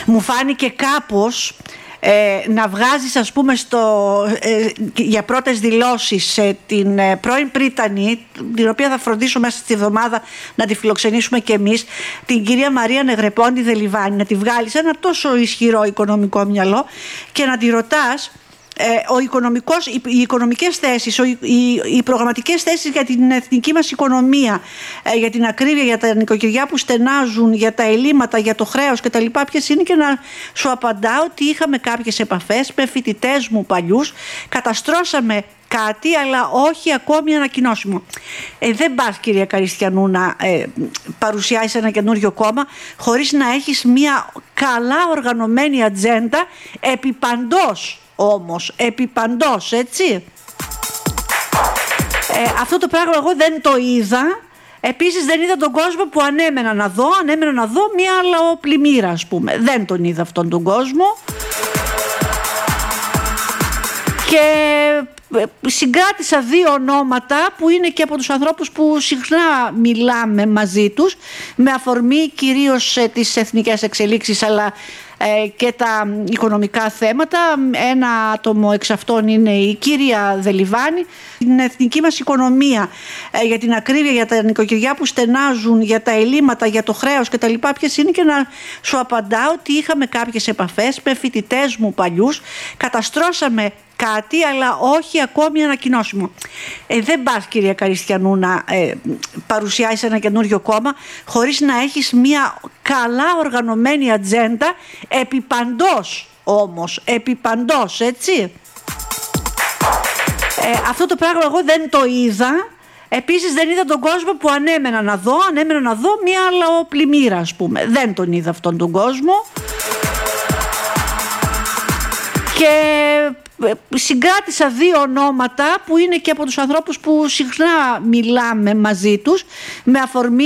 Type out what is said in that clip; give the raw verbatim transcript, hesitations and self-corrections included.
μου φάνηκε κάπως ε, να βγάζεις, ας πούμε, στο, ε, για πρώτες δηλώσεις ε, την ε, πρώην Πρίτανη, την οποία θα φροντίσω μέσα στη εβδομάδα να τη φιλοξενήσουμε κι εμείς, την κυρία Μαρία Νεγρεπόντη Δελιβάνη, να τη βγάλεις ένα τόσο ισχυρό οικονομικό μυαλό και να τη ρωτάς Ε, ο οικονομικός, οι, οι οικονομικές θέσεις, ο, οι, οι προγραμματικές θέσεις για την εθνική μας οικονομία, ε, για την ακρίβεια, για τα νοικοκυριά που στενάζουν, για τα ελλείμματα, για το χρέος κτλ. Ποιες είναι, και να σου απαντάω ότι είχαμε κάποιες επαφές με φοιτητές μου παλιούς, καταστρώσαμε κάτι, αλλά όχι ακόμη ανακοινώσιμο. Ε, δεν πας, κυρία Καριστιανού, να ε, παρουσιάσεις ένα καινούριο κόμμα χωρίς να έχεις μια καλά οργανωμένη ατζέντα επί παντός. Όμως, επί παντός, έτσι. Ε, αυτό το πράγμα εγώ δεν το είδα. Επίσης δεν είδα τον κόσμο που ανέμενα να δω. Ανέμενα να δω μια λαοπλημμύρα, ας πούμε. Δεν τον είδα αυτόν τον κόσμο. Και συγκράτησα δύο ονόματα που είναι και από τους ανθρώπους που συχνά μιλάμε μαζί τους, με αφορμή κυρίως τις εθνικές εξελίξεις, αλλά και τα οικονομικά θέματα. Ένα άτομο εξ αυτών είναι η κυρία Δελιβάνη. Την εθνική μας οικονομία, για την ακρίβεια, για τα νοικοκυριά που στενάζουν, για τα ελλείμματα, για το χρέος κτλ. Ποιες είναι, και να σου απαντάω ότι είχαμε κάποιες επαφές με φοιτητές μου παλιούς, καταστρώσαμε κάτι, αλλά όχι ακόμη ανακοινώσιμο. Ε, δεν πας, κυρία Καριστιανού, να ε, παρουσιάσεις ένα καινούριο κόμμα χωρίς να έχεις μια καλά οργανωμένη ατζέντα επί παντός, όμως, επί παντός, έτσι. Ε, αυτό το πράγμα εγώ δεν το είδα. Επίσης δεν είδα τον κόσμο που ανέμενα να δω. Ανέμενα να δω μια λαοπλημμύρα, ας πούμε. Δεν τον είδα αυτόν τον κόσμο. Και συγκράτησα δύο ονόματα που είναι και από τους ανθρώπους που συχνά μιλάμε μαζί τους, με αφορμή